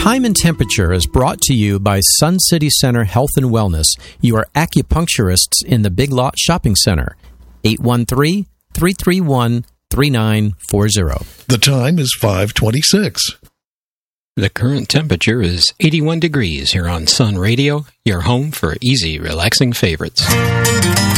Time and Temperature is brought to you by Sun City Center Health and Wellness, your acupuncturists in the Big Lot Shopping Center. 813-331-3940. The time is 5:26. The current temperature is 81 degrees here on Sun Radio, your home for easy, relaxing favorites.